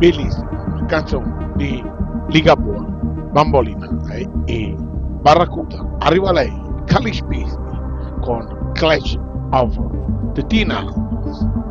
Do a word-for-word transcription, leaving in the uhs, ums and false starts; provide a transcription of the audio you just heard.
bellissima canzone di Ligabue, Bambolina e, e Barracuda. Arriva lei, Calispisi con Clash of the Tina.